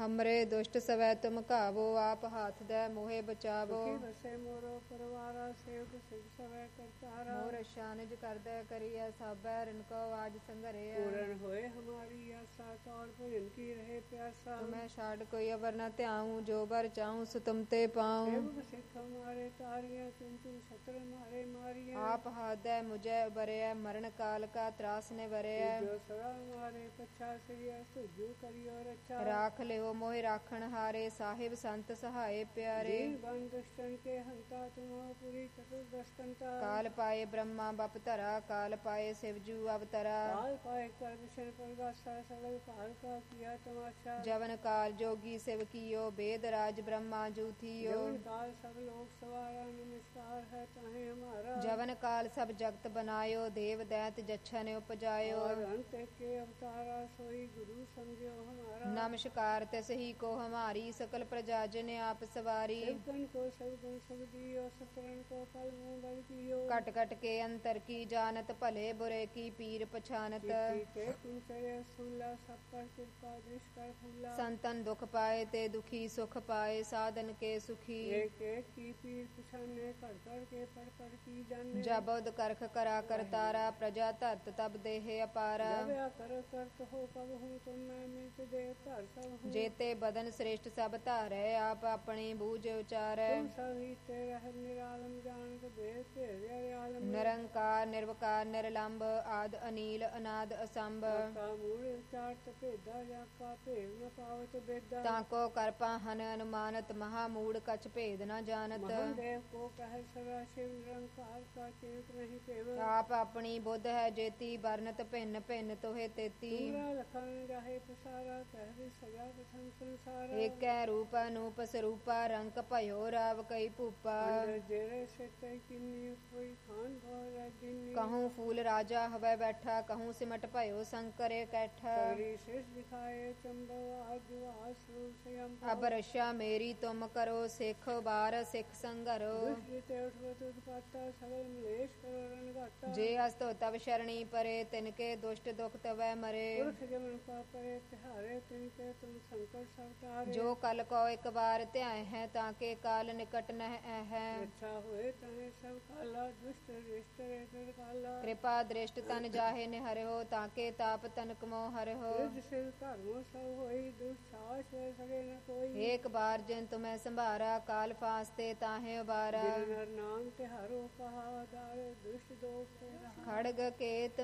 हमरे दुष्ट सवै तुम कावो, आप हाथ दे मोहे बचावो। बसे मोरो परवारा, सेवक सिद्ध सवै करतारा। मोर शानिज कर दे करिय साबै, रिनको आज संघरे। पूरन होए हमारी आशा, तौर पर इनकी रहे प्यासा। तुम्हें छाड़ कोई अवर न त्याऊं, जो बर चाहूं सो तुम ते पाऊं। सेवक सिख हमारे तारिया, तुम सत्र मारे मारिया। आप हाथ दे मुझे उबरे, मरण काल का त्रास ने भरे। जो सदा हमारे पच्छा सिरिया, सुजू करियो रक्षा। राख लियो मोहि राखण हारे, साहिब संत सहाय प्यारे। दीन बन दुष्टन के हंता, तुम पुरी चतुर्दस्तंता। काल पाए ब्रह्मा बप धरा, काल पाए शिवजू अवतरा। काल पाए कर विषण परगासा, सगल काल का किया तमाशा। जवन काल जोगी शिव कियो, वेद राज ब्रह्मा जू थियो। जवन काल सब लोग सवारा, नमस्कार है ताहे हमारा। जवन काल सब जगत बनायो, देव दैत जच्छन उपजायो। और अंत के अवतारा, सोई गुरु समझो हमारा। नमस्कार तिस ही को हमारी, सकल प्रजा जन आप सवारी। शिवगण को सब गुण सब दियो, सतरन को फल मुँह बल दियो। कट कट के अंतर की जानत, भले बुरे की पीर पछानत। के तुम चढ़े सूला, सब पर कृपा दृष्ट कर फूला। संतन दुख पाए ते दुखी, सुख पाए साधन के सुखी। एक एक की पीर पछाने, कर कर के पढ़ की जाने। जब उद करख करा करतारा, प्रजा धरत तब देह अपारा। जब या कर करत हो कब हूँ, तुम मैं मिलत देव धर सब हूँ। जेते बदन श्रेष्ठ सब धारै, आप अपनी बूझ उचारै। तुम सभी ते रह निरालम, जानत देव तेरे आलम। निरंकार निर्वकार निर्लंब, आद अनील अनाद असंभ। का मूल उचारत भेदा, जाका भेद न पावत बेदा। ताको कर पाहन अनुमानत, महामूढ़ कछ भेद न जानत। महादेव को कह सदा शिव, निरंकार का चिंत नहीं पेव। आप अपनी बुद्ध है जेती, बरनत भिन्न भिन्न तोहे तेती। पूरा लखन जाहे पसारा, कह दे सजा प्रथम संसारा। एक रूप अनूप स्वरूपा, रंग भयो राव कई भूपा। जेरे से तय किन्नी, कोई खान भौर दिन्नी। कहूँ फूल राजा हवै बैठा, कहूँ सिमट भयो शंकरे कैठा। करी शेष दिखाए चंबव, आदिवास रूप स्वयं। अब रक्षा मेरी तुम करो, सिख बार सिख संगरो। दुष्ट उठवत उत्पाता, सगल मलेश करो रणगाता। जे हस्तो तब शरणी परे, तिनके दुष्ट दुख तवै मरे। पुरख जमन का परे तिहारे, तिनके तुम संकट सब तारे। जो कल को एक बार त्याय है, ताके काल निकट नह है। अच्छा हुए तने सब काला, दुष्ट रिष्ट रे काला। कृपा दृष्ट तन जाहे निहर हो, ताके ताप तनक मोह हर हो। युद्ध सिर धर्मो सब होई, दुस्साहस वे सके न कोई। एक बार जिन तुम्हें संभारा, काल फांसते ताहे उबारा। जिन नर नाम तिहारो कहा, दार दुष्ट दोष ते रहा। खड़ग केत